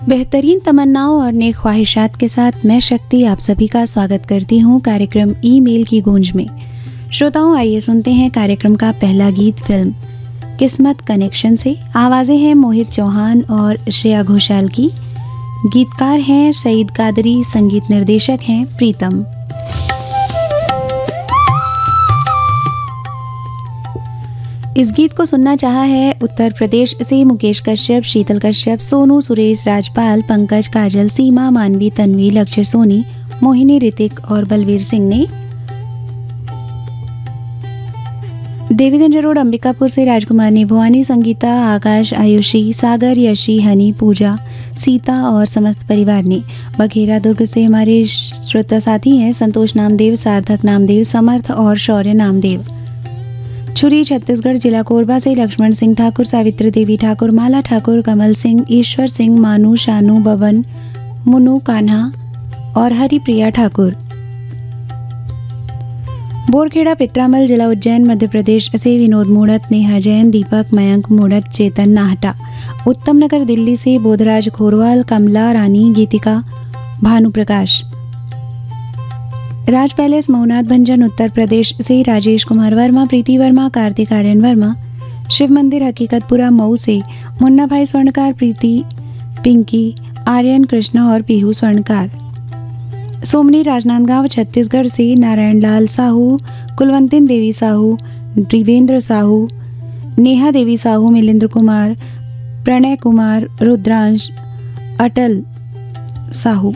बेहतरीन तमन्नाओं और नेक ख्वाहिशात के साथ मैं शक्ति आप सभी का स्वागत करती हूँ कार्यक्रम ईमेल की गूंज में। श्रोताओं, आइए सुनते हैं कार्यक्रम का पहला गीत फिल्म किस्मत कनेक्शन से। आवाज़ें हैं मोहित चौहान और श्रेया घोषाल की। गीतकार हैं सईद कादरी, संगीत निर्देशक हैं प्रीतम। इस गीत को सुनना चाहा है उत्तर प्रदेश से मुकेश कश्यप, शीतल कश्यप, सोनू, सुरेश, राजपाल, पंकज, काजल, सीमा, मानवी, तन्वी, लक्ष्य सोनी, मोहिनी, ऋतिक और बलवीर सिंह ने। देवीगंज रोड अंबिकापुर से राजकुमार ने, भवानी, संगीता, आकाश, आयुषी, सागर, यशी, हनी, पूजा, सीता और समस्त परिवार ने। बघेरा दुर्ग से हमारे श्रोता साथी हैं संतोष नामदेव, सार्थक नामदेव, समर्थ और शौर्य नामदेव। छुरी छत्तीसगढ़ जिला कोरबा से लक्ष्मण सिंह ठाकुर, सावित्री देवी ठाकुर, माला ठाकुर, कमल सिंह, ईश्वर सिंह, मानू, शानू, बवन, मुनु, कान्हा और हरिप्रिया ठाकुर। बोरखेड़ा पित्रामल जिला उज्जैन मध्य प्रदेश से विनोद मूढ़त, नेहा जैन, दीपक, मयंक मूढ़त, चेतन नाहटा। उत्तम नगर दिल्ली से बोधराज खोरवाल, कमला रानी, गीतिका, भानु प्रकाश। राज पैलेस मऊनाथ भंजन उत्तर प्रदेश से राजेश कुमार वर्मा, प्रीति वर्मा, कार्तिक आर्यन वर्मा। शिव मंदिर हकीकतपुरा मऊ से मुन्ना भाई स्वर्णकार, प्रीति, पिंकी, आर्यन, कृष्णा और पीहू स्वर्णकार। सोमनी राजनांदगांव छत्तीसगढ़ से नारायण लाल साहू, कुलवंतिन देवी साहू, द्रिवेंद्र साहू, नेहा देवी साहू, मिलिंद्र कुमार, प्रणय कुमार, रुद्रांश, अटल साहू।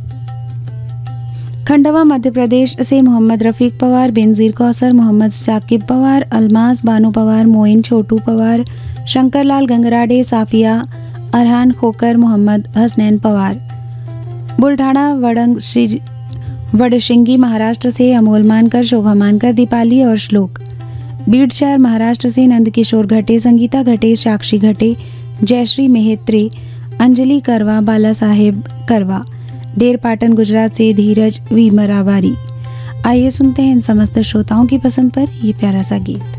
खंडवा मध्य प्रदेश से मोहम्मद रफीक पवार, बेनजीर कौसर, मोहम्मद साकिब पवार, अलमास, बानू पवार, मोइन, छोटू पवार, शंकरलाल गंगराडे, साफिया, अरहान खोकर, मोहम्मद हसनैन पवार। बुल्ढाना वडशिंगी महाराष्ट्र से अमोल मानकर, शोभा मानकर, दीपाली और श्लोक। बीडशहर महाराष्ट्र से नंद किशोर घटे, संगीता घटे, साक्षी घटे, जयश्री मेहत्रे, अंजलि करवा, बाला साहेब करवा। डेर पाटन गुजरात से धीरज वी मरावारी। आइए सुनते हैं इन समस्त श्रोताओं की पसंद पर ये प्यारा सा गीत।